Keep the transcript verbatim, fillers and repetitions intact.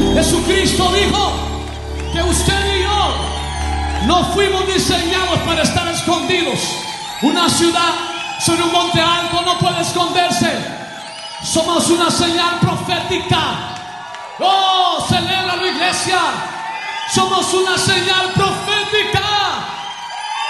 Jesucristo dijo que usted y yo no fuimos diseñados para estar escondidos. Una ciudad sobre un monte alto no puede esconderse. Somos una señal profética. Oh, celébralo, iglesia. Somos una señal profética.